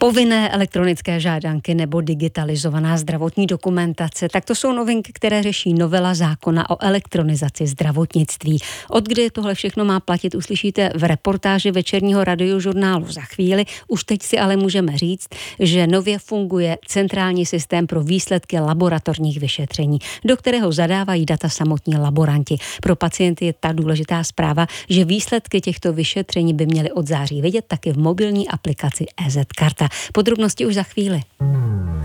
Povinné elektronické žádanky nebo digitalizovaná zdravotní dokumentace. Tak to jsou novinky, které řeší novela zákona o elektronizaci zdravotnictví. Od kdy tohle všechno má platit, uslyšíte v reportáži večerního radiožurnálu za chvíli. Už teď si ale můžeme říct, že nově funguje centrální systém pro výsledky laboratorních vyšetření, do kterého zadávají data samotní laboranti. Pro pacienty je ta důležitá zpráva, že výsledky těchto vyšetření by měly od září vidět taky v mobilní aplikaci EZ Karta. Podrobnosti už za chvíli.